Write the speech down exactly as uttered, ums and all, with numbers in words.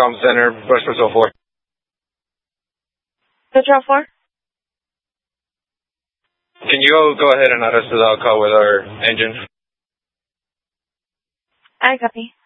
comm center, West Patrol four. Patrol four? Can you go, go ahead and arrest the call with our engine? I copy.